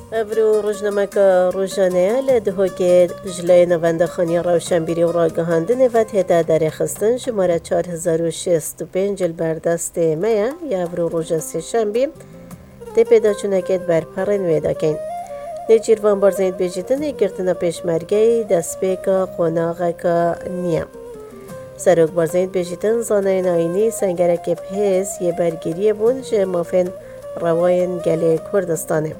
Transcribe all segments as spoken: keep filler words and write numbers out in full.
ابرو روزنامه روزانه لدهو که جلای نونده خانی روشنبیری و راگهاندن و تهده در خستن شماره چهار هزار و شصت و پنج البردست میا یا ابرو روز سه شنبه ده پیدا چونکت بر پرن ویدا کن نجیروان بارزنید بجیدن گرتنا پیشمرگی دست بیکا قناغه که نیم سروک بارزنید بجیدن زانه ناینی سنگرک پیز یه برگیری بون جه مافن رواین گل کردستانه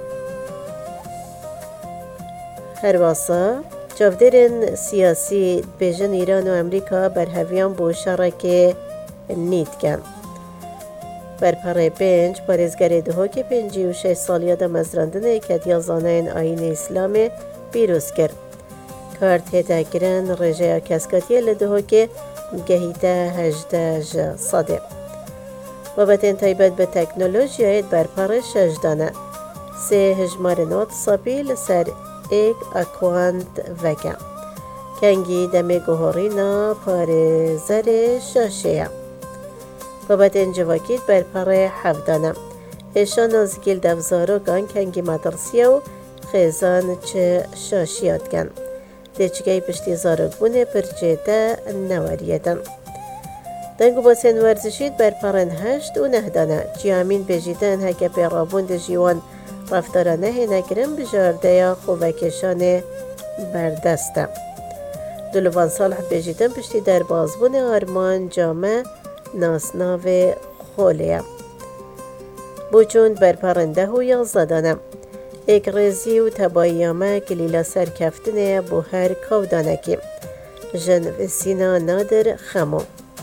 هر واسه جاودرین سیاسی بیژن ایران و امریکا بر هویان بو شرک نیت کن بر پره پنج پارزگری دهو که پنجی و شش سالی آدم از راندن کدیا زانین آین اسلام بیروز کرد کارت هیده گرن رژه کسکاتی لدهو که گهیده هجده جه صاده بابتین تایبت به تکنولوژی بر پره شش دانه سه هجمار نوت صابی لسر ایک اکوانت وکم کنگی دمی گوهرینا پارزر شاشه بابت انجواکید بر پاره حفدانم ایشان از گیل دفزارو گان کنگی مدرسیه و خیزان چه شاشیات گن دیچگی پشتی زارو بونه پر جیده نواریدن دنگو باسین ورزشید بر پارن هشت و نهدانه جیامین بجیدن هکه پیرابون ده جیوان رفتارانه هنگرم بجارده یا خوبکشان بردسته دلوان صالح بجیدن پشتی در بازبون آرمان جامع ناسناو خوله بوچون بر پرنده و یازدانه اگرزی و تباییامه گلیلا سرکفتنه بو هر کودانکی جن و سینا نادر خمو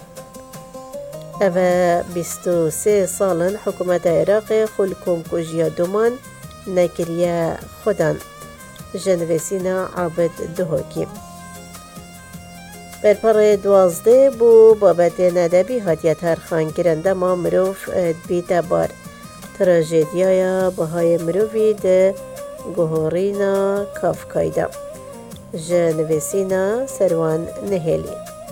اوه بیست و سه سالن حکومت عراق خلکم کجیا دومان نکریه خودان جنوسینا عابد دهوکی برپر دوازده بو بابت ندبی هاتیت هر خان گرنده ما مروف بیت بار تراژدیای بهای مروفی ده گوهرینا کافکایده جنوسینا سروان نهلی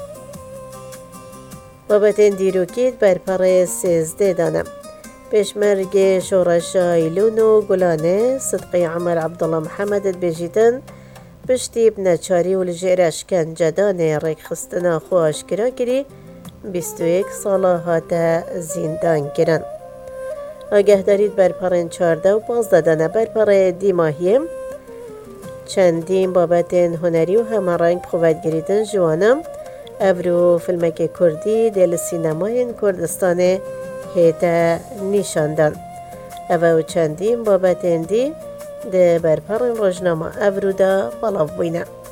بابتین دیروکید بر پر سیزده دانم پیشمرگ شورش ایلون و گلانه صدقی عمر عبدالله محمد بجیدن پشتی بنچاری و لجیرش کنجدان ریک خستنا خواهش کرا کری بیست و یک ساله هات زندان گرن آگه دارید بر پرین چارده و پازده دانه بر پر دیماهیم چندین بابتین هنری و همه رنگ بخواد گریدن جوانم ابرو فیلمک کردی دل سینمای کردستان هیته نیشاندن او چندین بابت اندی ده برپرین روزنامه ابرو دا بلاو بینه